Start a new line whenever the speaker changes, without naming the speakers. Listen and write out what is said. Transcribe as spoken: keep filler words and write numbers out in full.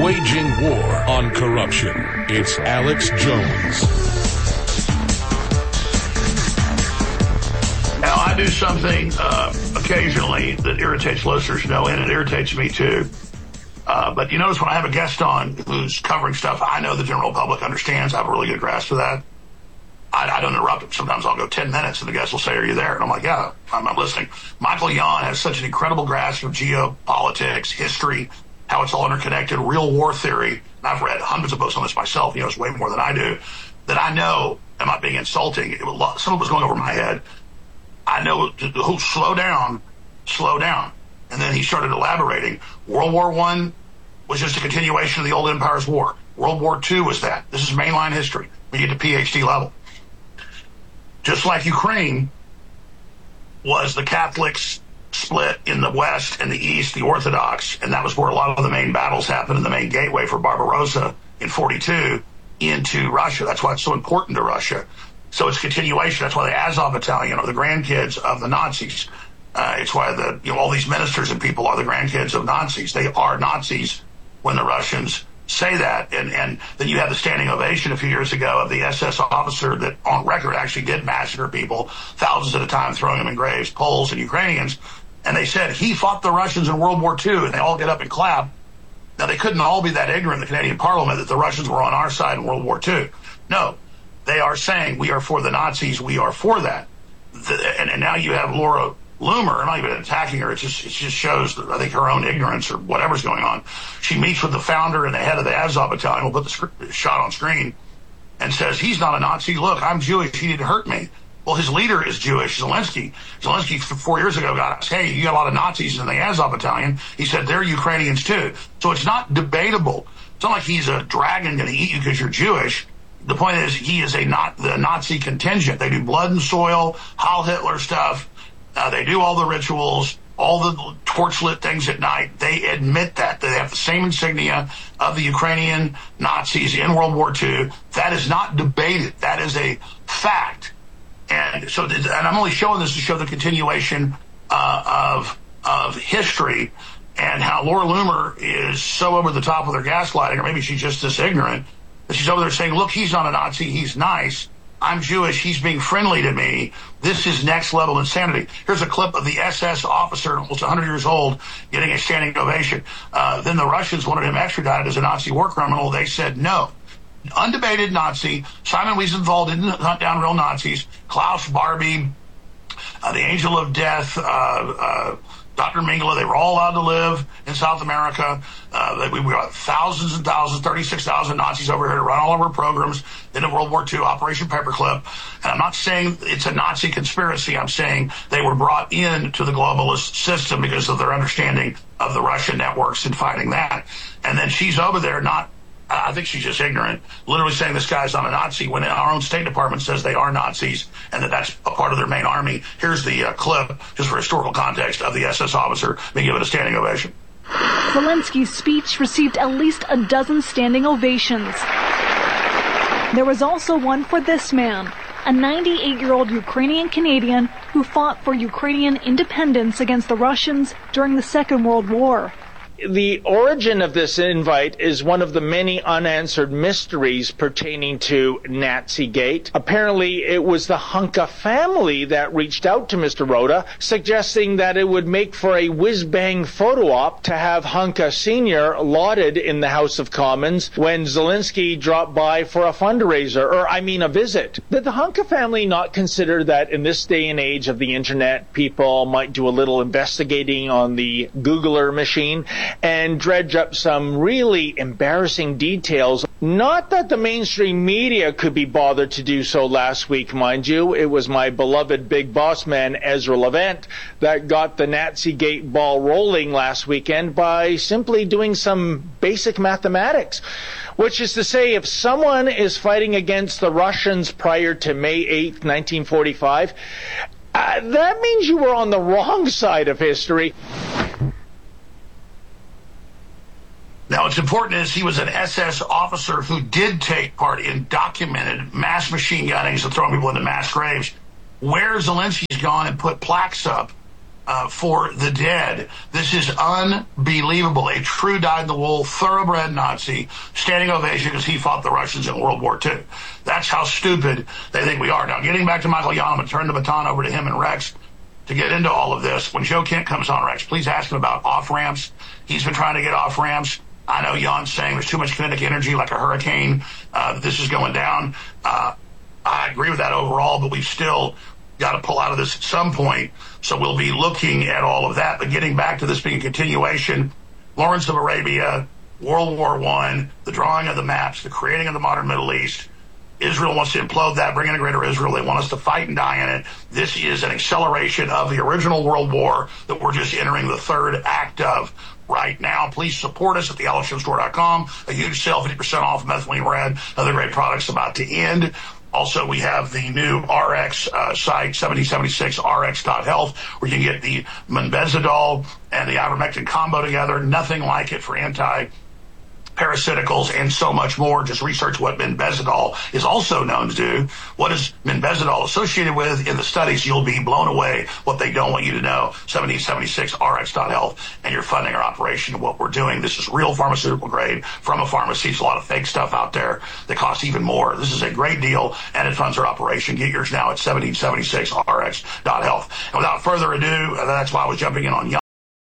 waging war on corruption. It's Alex Jones.
Now, I do something uh, occasionally that irritates listeners, you know, and it irritates me too. Uh, but you notice when I have a guest on who's covering stuff I know the general public understands, I have a really good grasp of that. I, I don't interrupt him. Sometimes I'll go ten minutes and the guest will say, "Are you there?" And I'm like, "Yeah, I'm, I'm listening." Michael Yon has such an incredible grasp of geopolitics, history, how it's all interconnected, real war theory. And I've read hundreds of books on this myself. He knows way more than I do. That I know, am I being insulting? It was, some of it was going over my head. I know, who slow down, slow down. And then he started elaborating. World War One was just a continuation of the old empire's war. World War Two was that. This is mainline history. We get to P H D level. Just like Ukraine was the Catholics split in the West and the East, the Orthodox, and that was where a lot of the main battles happened and the main gateway for Barbarossa in forty-two into Russia. That's why it's so important to Russia. So it's continuation. That's why the Azov Battalion are the grandkids of the Nazis. Uh, it's why the you know all these ministers and people are the grandkids of Nazis. They are Nazis when the Russians say that. And, and then you had the standing ovation a few years ago of the S S officer that on record actually did massacre people, thousands at a time, throwing them in graves, Poles and Ukrainians. And they said he fought the Russians in World War Two, and they all get up and clap. Now, they couldn't all be that ignorant in the Canadian Parliament that the Russians were on our side in World War Two. No, they are saying we are for the Nazis, we are for that. The, and, and now you have Laura Loomer. I'm not even attacking her. It just it just shows, I think, her own ignorance or whatever's going on. She meets with the founder and the head of the Azov Battalion. We'll put the sc- shot on screen and says, he's not a Nazi. Look, I'm Jewish. He didn't hurt me. Well, his leader is Jewish, Zelensky. Zelensky, four years ago, got us, hey, you got a lot of Nazis in the Azov Battalion. He said, they're Ukrainians, too. So it's not debatable. It's not like he's a dragon going to eat you because you're Jewish. The point is, he is a not the Nazi contingent. They do blood and soil, Heil Hitler stuff. Uh, they do all the rituals, all the torch-lit things at night. They admit that. They have the same insignia of the Ukrainian Nazis in World War Two. That is not debated. That is a fact. And so, and I'm only showing this to show the continuation uh, of of history and how Laura Loomer is so over the top with her gaslighting, or maybe she's just this ignorant, that she's over there saying, look, he's not a Nazi, he's nice. I'm Jewish, he's being friendly to me. This is next level insanity. Here's a clip of the S S officer, almost one hundred years old, getting a standing ovation. Uh, then the Russians wanted him extradited as a Nazi war criminal. They said no. Undebated Nazi. Simon Wiesenthal didn't hunt down real Nazis. Klaus Barbie, uh, the Angel of Death, uh, uh, Doctor Mengele, they were all allowed to live in South America. Uh, we, we got thousands and thousands, thirty-six thousand Nazis over here to run all of our programs. Then in World War Two, Operation Paperclip. And I'm not saying it's a Nazi conspiracy. I'm saying they were brought in to the globalist system because of their understanding of the Russian networks and fighting that. And then she's over there not, I think she's just ignorant, literally saying this guy's not a Nazi when our own State Department says they are Nazis and that that's a part of their main army. Here's the uh, clip, just for historical context, of the S S officer being given a standing ovation.
Zelensky's speech received at least a dozen standing ovations. There was also one for this man, a ninety-eight-year-old Ukrainian Canadian who fought for Ukrainian independence against the Russians during the Second World War.
The origin of this invite is one of the many unanswered mysteries pertaining to Nazigate. Apparently, it was the Hunka family that reached out to Mister Rota, suggesting that it would make for a whiz-bang photo op to have Hunka Senior lauded in the House of Commons when Zelensky dropped by for a fundraiser, or I mean a visit. Did the Hunka family not consider that in this day and age of the internet, people might do a little investigating on the Googler machine and dredge up some really embarrassing details? Not that the mainstream media could be bothered to do so last week, mind you. It was my beloved big boss man, Ezra Levant, that got the Nazigate ball rolling last weekend by simply doing some basic mathematics. Which is to say, if someone is fighting against the Russians prior to May eighth, nineteen forty-five, uh, that means you were on the wrong side of history.
Now, what's important is he was an S S officer who did take part in documented mass machine gunnings and throwing people into mass graves. Where Zelensky's gone and put plaques up uh, for the dead. This is unbelievable. A true dyed-in-the-wool, thoroughbred Nazi, standing ovation because he fought the Russians in World War Two. That's how stupid they think we are. Now, getting back to Michael Yon, I'm going to turn the baton over to him and Rex to get into all of this. When Joe Kent comes on, Rex, please ask him about off-ramps. He's been trying to get off-ramps. I know Jan's saying there's too much kinetic energy like a hurricane. Uh, this is going down. Uh, I agree with that overall, but we've still got to pull out of this at some point. So we'll be looking at all of that. But getting back to this being a continuation, Lawrence of Arabia, World War One, the drawing of the maps, the creating of the modern Middle East. Israel wants to implode that, bring in a greater Israel. They want us to fight and die in it. This is an acceleration of the original World War that we're just entering the third act of right now. Please support us at the alex jones store dot com. A huge sale, fifty percent off methylene red, other great products about to end. Also, we have the new R X uh, site, seventeen seventy-six R X dot health, where you can get the Menbenzidol and the ivermectin combo together. Nothing like it for anti parasiticals, and so much more. Just research what Menbenzidol is also known to do. What is Menbenzidol associated with in the studies? You'll be blown away what they don't want you to know. seventeen seventy-six R X dot health, and you're funding our operation of what we're doing. This is real pharmaceutical grade from a pharmacy. There's a lot of fake stuff out there that costs even more. This is a great deal, and it funds our operation. Get yours now at seventeen seventy-six R X dot health. And without further ado, that's why I was jumping in on